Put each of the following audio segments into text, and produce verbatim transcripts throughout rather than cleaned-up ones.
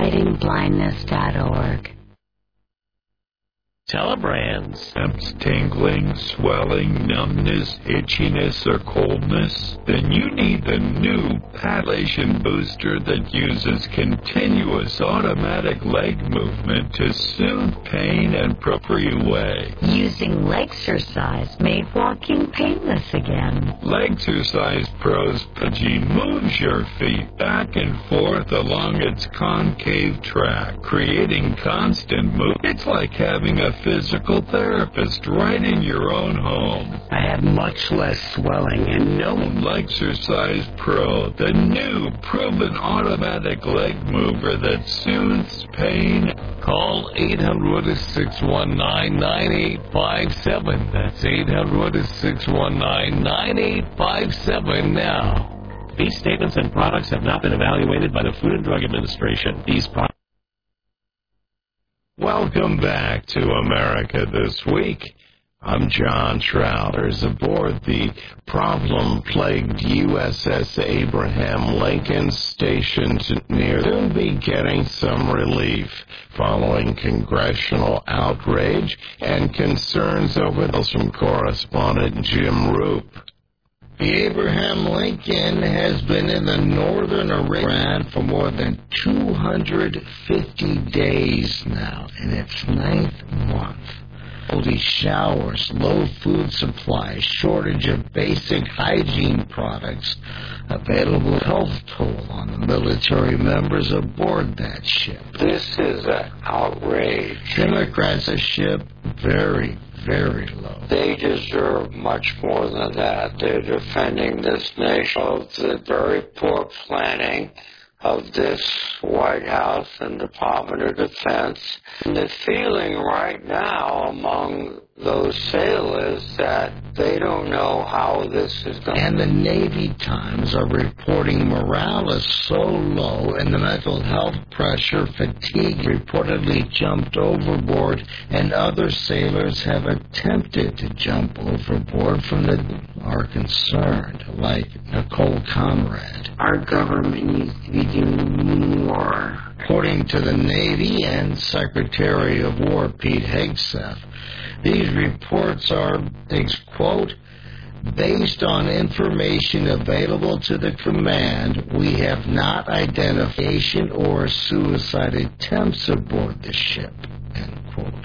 fighting blindness dot org. Telebrands. Cramps, tingling, swelling, numbness, itchiness, or coldness? Then you need the new Paddlation Booster that uses continuous automatic leg movement to soothe pain and propel you away. Using Legsercise made walking painless again. Legsercise Pro's Pudgy moves your feet back and forth along its concave track, creating constant movement. It's like having a physical therapist right in your own home. I have much less swelling and no... Legsercise Pro, the new proven automatic leg mover that soothes pain. Call eight hundred, six one nine, nine eight five seven. That's eight hundred, six one nine, nine eight five seven now. These statements and products have not been evaluated by the Food and Drug Administration. These products... Welcome back to America This Week. I'm John Trouters aboard the problem-plagued U S S Abraham Lincoln stationed near soon be getting some relief following congressional outrage and concerns over those from correspondent Jim Roop. The Abraham Lincoln has been in the northern Iran for more than two hundred fifty days now, in its ninth month. Heavy showers, low food supply, shortage of basic hygiene products, available health toll on the military members aboard that ship. This is an outrage. Democrats a ship very, very low. They deserve much more than that. They're defending this nation of the very poor planning of this White House and Department of Defense. And the feeling right now among those sailors that they don't know how this is going. And the Navy Times are reporting morale is so low and the mental health pressure, fatigue reportedly jumped overboard, and other sailors have attempted to jump overboard from the are concerned, like Nicole Conrad. Our government needs to be doing more. According to the Navy and Secretary of War Pete Hegseth, these reports are, quote, based on information available to the command, we have not identification or suicide attempts aboard the ship, end quote.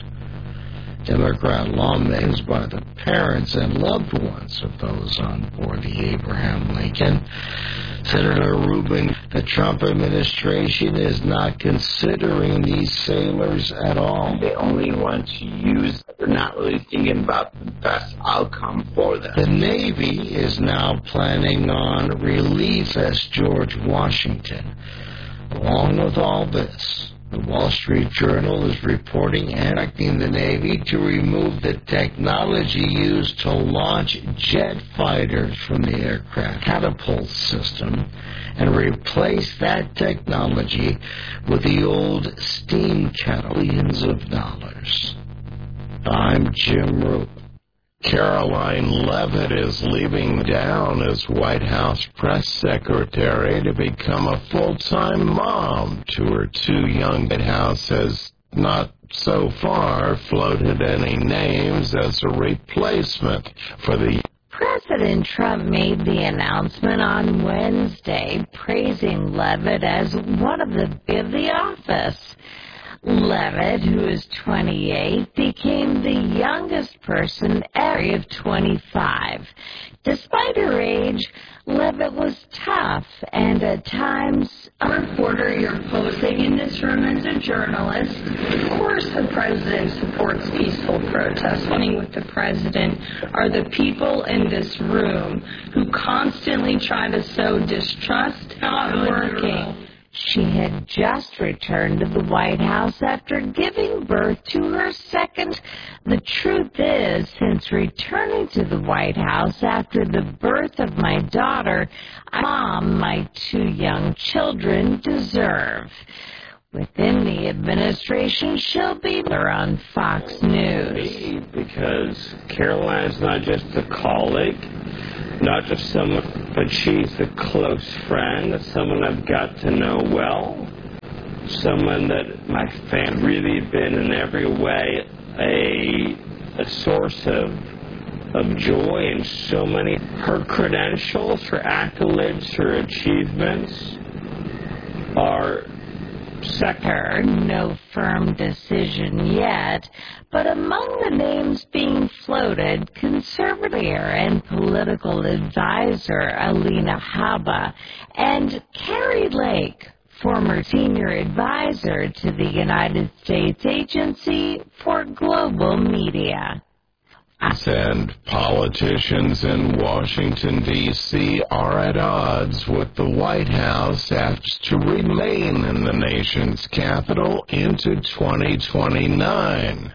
Democrat lawmakers by the parents and loved ones of those on board the Abraham Lincoln. Senator Rubin, the Trump administration is not considering these sailors at all. They only want to use, they're not really thinking about the best outcome for them. The Navy is now planning on relief, says George Washington. Along with all this, the Wall Street Journal is reporting and directing the Navy to remove the technology used to launch jet fighters from the aircraft catapult system and replace that technology with the old steam kettle, billions of dollars. I'm Jim Roop. Caroline Leavitt is leaving down as White House press secretary to become a full-time mom to her two young. White House has not so far floated any names as a replacement for the. President Trump made the announcement on Wednesday, praising Leavitt as one of the of the office. Leavitt, who is twenty-eight, became the youngest person ever of twenty-five. Despite her age, Leavitt was tough and at times a reporter. You're posing in this room as a journalist. Of course, the president supports peaceful protest. Running with the president are the people in this room who constantly try to sow distrust. Not working. She had just returned to the White House after giving birth to her second. The truth is, since returning to the White House after the birth of my daughter, Mom, my two young children deserve. Within the administration, she'll be there on Fox News. Because Caroline's not just a colleague, not just someone, but she's a close friend, someone I've got to know well. someone that my fan really been in every way a, a source of of joy and so many. Her credentials, her accolades, her achievements are second. No firm decision yet, but among the names being floated, conservative and political advisor Alina Habba and Carrie Lake, former senior advisor to the United States Agency for Global Media. And politicians in Washington, D C are at odds with the White House as to remain in the nation's capital into twenty twenty-nine.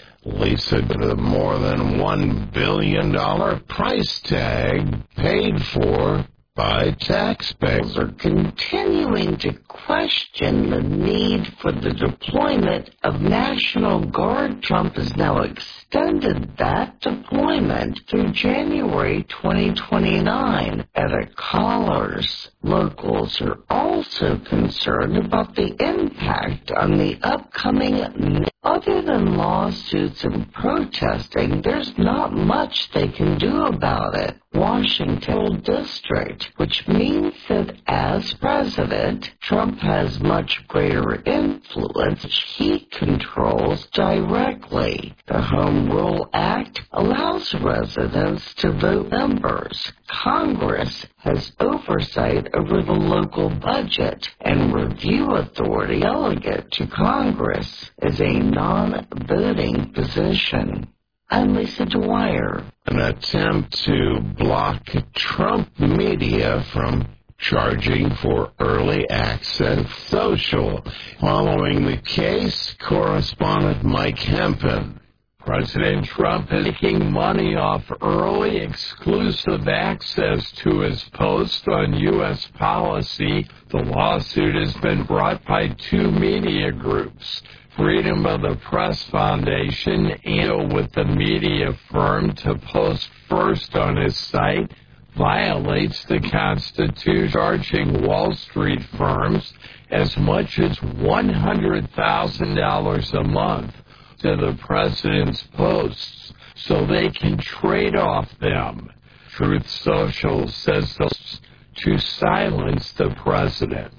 Lisa, the more than one billion dollars price tag paid for by taxpayers are continuing to question the need for the deployment of National Guard. Trump has now extended that deployment through January twenty twenty-nine. Other callers, locals are also concerned about the impact on the upcoming. Other than lawsuits and protesting, there's not much they can do about it. Washington District, which means that as president, Trump has much greater influence he controls directly. The Home Rule Act allows residents to vote members. Congress has oversight over the local budget and review authority. Delegate to Congress is a non-voting position. I'm Lisa Dwyer. An attempt to block Trump media from charging for early access social. Following the case, correspondent Mike Hempen. President Trump is making money off early exclusive access to his post on U S policy. The lawsuit has been brought by two media groups, Freedom of the Press Foundation, and with the media firm to post first on his site violates the Constitution, charging Wall Street firms as much as one hundred thousand dollars a month to the president's posts so they can trade off them. Truth Social says this to silence the president.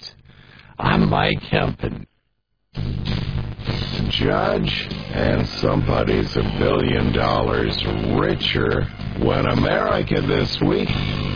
I'm Mike Hempen. Judge, and somebody's a billion dollars richer when America this week.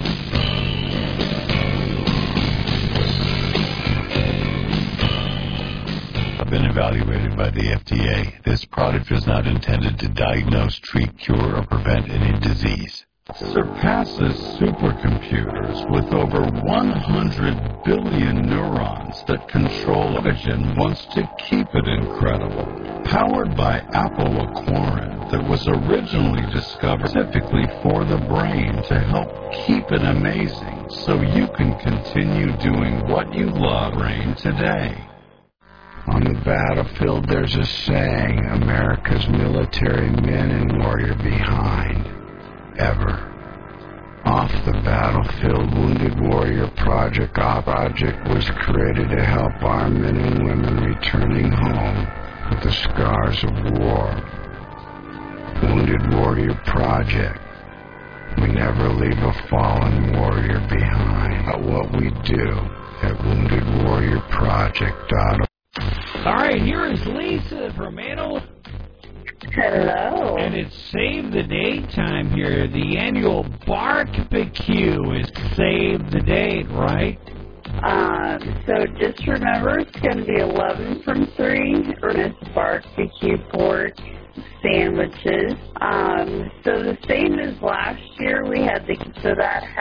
Been evaluated by the F D A. This product is not intended to diagnose, treat, cure, or prevent any disease. Surpasses supercomputers with over one hundred billion neurons that control vision, wants to keep it incredible. Powered by Apple Aquarin, that was originally discovered specifically for the brain to help keep it amazing so you can continue doing what you love brain today. On the battlefield, there's a saying, America's military men and warrior behind, ever. Off the battlefield, Wounded Warrior Project, our project was created to help our men and women returning home with the scars of war. Wounded Warrior Project. We never leave a fallen warrior behind. But what we do at wounded warrior project dot org. All right, here is Lisa from Antelope. Hello. And it's Save the Date time here. The annual Barbecue is Save the Date, right? Um, so just remember, it's going to be eleven from three, Ernest Barbecue Pork Sandwiches. Um, so the same as last year, we had the, so that